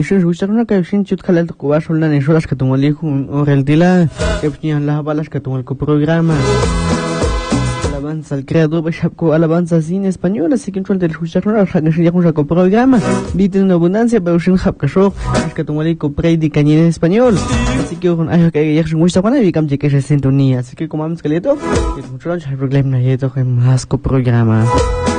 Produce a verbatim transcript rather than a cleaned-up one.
Nishin Rushana Kaishin Chutkalal Kuashula Nisholas Katumaliku Oreltila, Kepnian La Balas Katumalco programa. Alabanza al creador Bashapko Alabanza sin español, así que en del Rushana Hagashiaku con programa. Vite en abundancia, pero sin Hapkasho, Katumalico Predica en español. Así que con ayo que ya mucha buena y camche que se sintonía. Así que como vamos que le toca, que mucho proclama y toca más co programa.